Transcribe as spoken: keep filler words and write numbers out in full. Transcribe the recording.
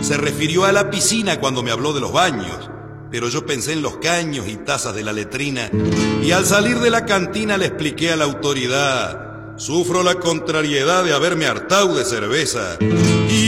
Se refirió a la piscina cuando me habló de los baños, pero yo pensé en los caños y tazas de la letrina, y al salir de la cantina le expliqué a la autoridad: sufro la contrariedad de haberme hartado de cerveza. Y